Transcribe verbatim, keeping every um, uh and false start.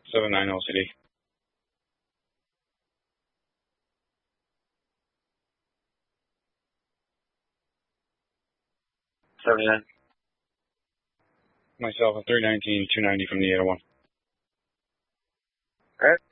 seven nine L C D. seventy-nine. Myself, a three nineteen, two ninety from the eight oh one. Alright.